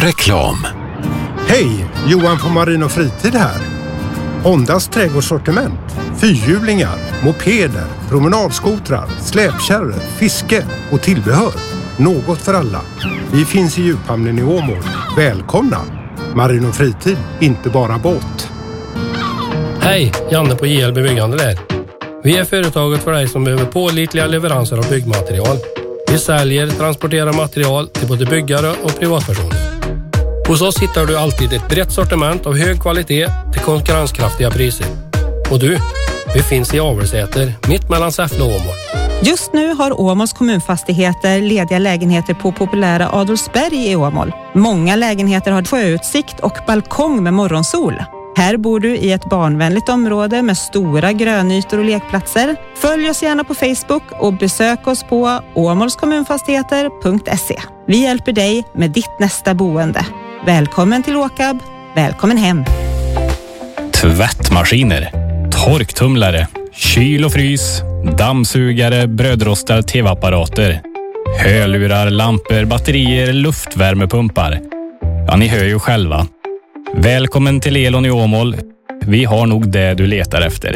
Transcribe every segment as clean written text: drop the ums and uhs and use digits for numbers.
Reklam. Hej, Johan från Marin och Fritid här. Hondas trädgårdssortiment, fyrhjulingar, mopeder, promenadskotrar, släpkärror, fiske och tillbehör. Något för alla. Vi finns i djuphamnen i Åmål. Välkomna! Marin och Fritid, inte bara båt. Hej, Janne på JLB Byggande där. Vi är företaget för dig som behöver pålitliga leveranser av byggmaterial. Vi säljer, transporterar material till både byggare och privatpersoner. Hos oss hittar du alltid ett brett sortiment av hög kvalitet till konkurrenskraftiga priser. Och du, vi finns i Avelsäter, mitt mellan Säffle och Åmål. Just nu har Åmåls kommunfastigheter lediga lägenheter på populära Adolfsberg i Åmål. Många lägenheter har sjöutsikt och balkong med morgonsol. Här bor du i ett barnvänligt område med stora grönytor och lekplatser. Följ oss gärna på Facebook och besök oss på åmålskommunfastigheter.se. Vi hjälper dig med ditt nästa boende. Välkommen till Åkab, välkommen hem. Tvättmaskiner, torktumlare, kyl och frys, dammsugare, brödrostar, tv-apparater, hörlurar, lampor, batterier, luftvärmepumpar. Ja, ni hör ju själva. Välkommen till Elon i Åmål. Vi har nog det du letar efter.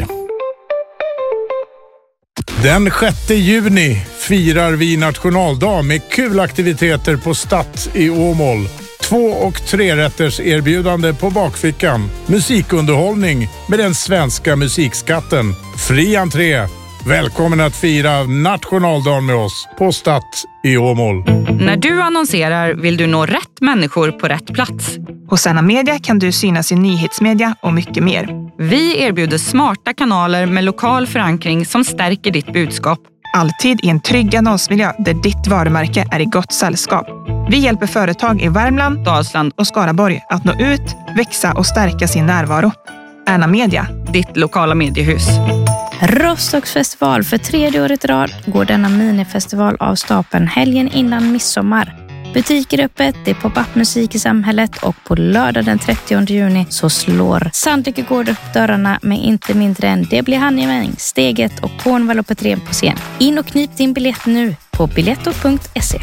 Den 6 juni firar vi nationaldag med kul aktiviteter på Stadt i Åmål. 2- och 3-rätters erbjudande på bakfickan. Musikunderhållning med den svenska musikskatten. Fri entré. Välkommen att fira nationaldagen med oss på Stadt i Åmål. När du annonserar vill du nå rätt människor på rätt plats. Hos Anna Media kan du synas i nyhetsmedia och mycket mer. Vi erbjuder smarta kanaler med lokal förankring som stärker ditt budskap. Alltid i en trygg annonsmiljö där ditt varumärke är i gott sällskap. Vi hjälper företag i Värmland, Dalsland och Skaraborg att nå ut, växa och stärka sin närvaro. Anna Media, ditt lokala mediehus. Rostocksfestival för 3:e året i rad går denna minifestival av stapeln helgen innan midsommar. Butiker öppet, det är pop-up-musik i samhället och på lördag den 30 juni så slår Sandlycke gård upp dörrarna med inte mindre än Det blir Hanjemäng, Steget och Cornwall och Petrén på scen. In och knip din biljett nu på biletto.se.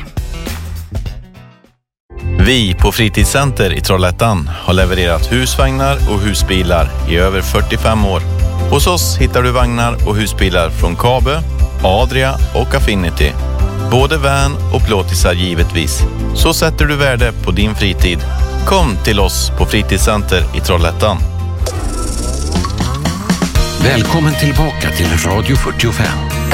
Vi på Fritidscenter i Trollhättan har levererat husvagnar och husbilar i över 45 år. Hos oss hittar du vagnar och husbilar från Kabe, Adria och Affinity. Både van och plåtisar givetvis. Så sätter du värde på din fritid. Kom till oss på Fritidscenter i Trollhättan. Välkommen tillbaka till Radio 45.